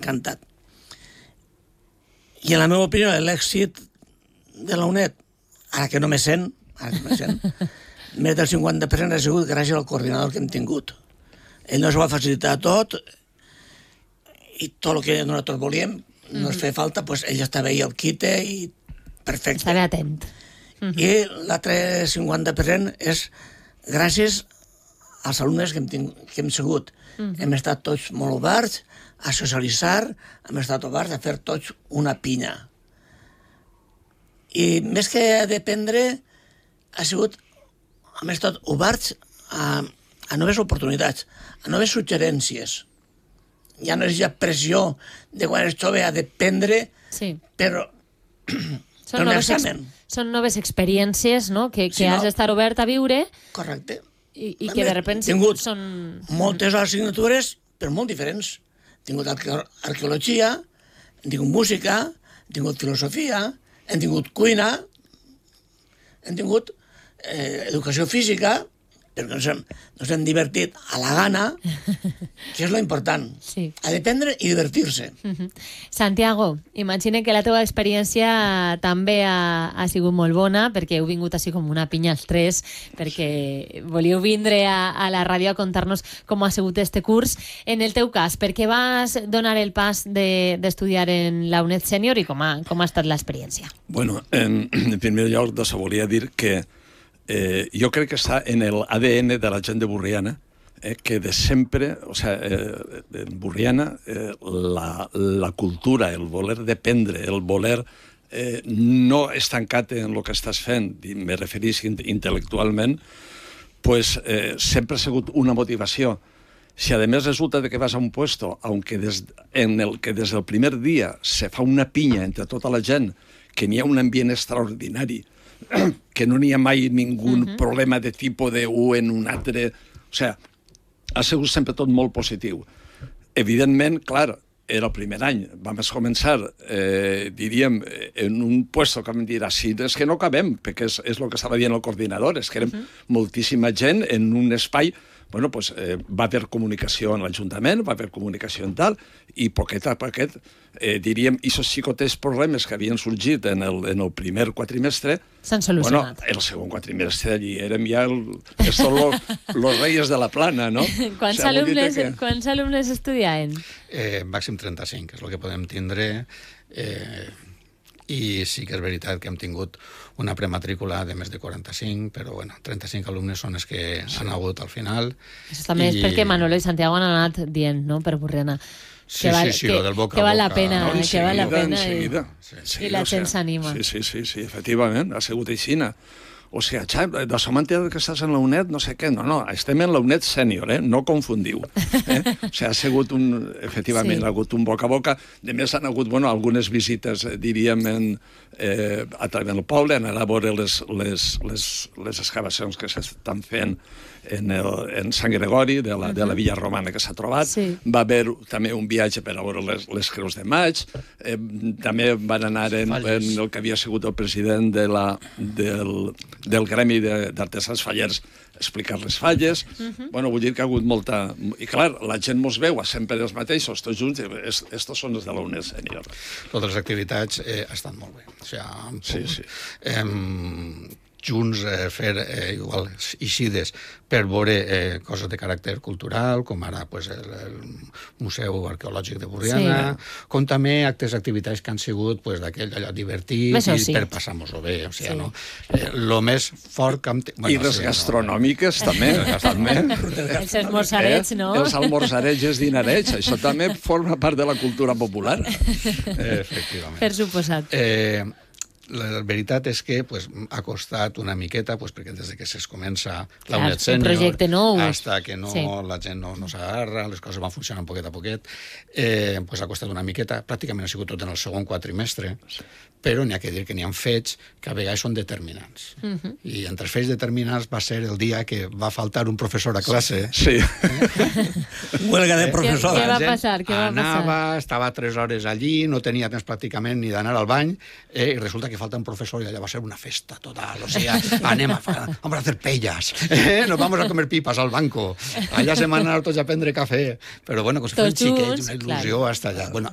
encantat. I en la meva opinió, l'èxit de la UNED, ara que no me sent, més del 50% ha sigut gràcies al coordinador que hem tingut. Ell nos va facilitar tot i tot el que nosaltres volíem, no ens feia falta, doncs ell estava ahí al quite i perfecte. Estava atent. I l'altre 50% és gràcies als alumnes que hem sigut. Hem estat tots molt oberts a socialitzar, hem estat oberts a fer tots una pinya. I més que dependre, hem estat oberts a noves oportunitats, a noves suggerències. Ja no és ja pressió de quan ets jove a dependre, però un examen. Són noves experiències, no?, que has d'estar obert a viure. Correcte. I que de repente tingut són... moltes assignatures, però molt diferents. He tingut arqueologia, hem tingut música, hem tingut filosofia, hem tingut cuina, hem tingut educació física, perquè ens hem divertit a la gana, que és lo important. A dependre i divertir-se. Santiago, imagina que la teva experiència també ha sigut molt bona, perquè heu vingut així com una pinya els tres, perquè volíeu vindre a la ràdio a contar-nos com ha sigut este curs. En el teu cas, per què vas donar el pas d'estudiar en la UNED Sènior i com ha estat l'experiència? Bueno, en primer lloc, volia dir que jo crec que està en el ADN de la gent de Borriana, que de sempre, o sigui, en Borriana, la cultura, el voler dependre, el voler no estancat en el que estàs fent, me referís intel·lectualment, pues sempre ha sigut una motivació. Si a més resulta que vas a un puesto en el que des del primer dia se fa una pinya entre tota la gent, que n'hi ha un ambient extraordinari, que no n'hi ha mai ningú problema de tipus d'un en un altre... O sigui, ha sigut sempre tot molt positiu. Evidentment, clar, era el primer any. Vam començar, diríem, en un puesto que vam dir, així és que no cabem, perquè és el que estava dient el coordinador, és que érem moltíssima gent en un espai... Bueno, doncs va haver comunicació en l'Ajuntament, va haver comunicació en tal, i poquet a poquet, diríem, aquests xicotés problemes que havien sorgit en el primer quatrimestre... S'han solucionat. Bueno, el segon quatrimestre allí érem ja los reyes de la plana, no? Quants alumnes estudiaven? Màxim 35, és el que podem tindre... I sí que és veritat que hem tingut una prematrícula de més de 45, però bueno, 35 alumnes són els que han hagut al final. Això també és perquè Manolo i Santiago han anat dient, no?, per Borriana. Sí, lo del boca a boca. Que val la pena, que val la pena. I la gent s'anima. Sí, efectivament, ha sigut aixina. O sigui, de som enterat que estàs en la UNED, no sé què. No, estem en la UNED Sènior, no confundiu. O sigui, ha sigut efectivament, ha hagut un boca a boca. A més, han hagut, algunes visites, diríem, a través del poble, anar a veure les excavacions que s'estan fent en Sant Gregori, de la Villa Romana que s'ha trobat. Va haver també un viatge per a veure les Creus de Maig. També van anar en el que havia sigut el president del Gremi d'Artesans Fallers explicar les falles. Bueno, vull dir que ha hagut molta... I clar, la gent mos veu sempre els mateixos, tots junts, estos són els de la UNED Sènior. Totes les activitats estan molt bé. O sigui, junts fer igual eixides per veure coses de caràcter cultural, com ara el Museu Arqueològic de Borriana, com també activitats que han sigut d'allò divertit i per passar-nos-ho bé. O sigui, el més fort que hem... I les gastronòmiques també. Els esmorzarets, no? Els almorzarets i els dinarets. Això també forma part de la cultura popular. Efectivament. Per suposat. La veritat és que ha costat una miqueta, perquè des que es comença la UNED Sènior, fins que la gent no s'agarra, les coses van funcionant poquet a poquet, ha costat una miqueta, pràcticament ha sigut tot en el segon quatrimestre, però n'hi ha que dir que n'hi ha fets que a vegades són determinants. I entre els fets determinants va ser el dia que va faltar un professor a classe. Sí. Huelga de professor. Què va passar? Anava, estava 3 hores allí, no tenia temps pràcticament ni d'anar al bany, i resulta que falta un professor i allà va ser una festa total. O sigui, vamos a hacer pellas, nos vamos a comer pipas al banco. Allà se van anar tots a prendre cafè. Però bueno, fent xiquets, una il·lusió hasta allà. Bueno,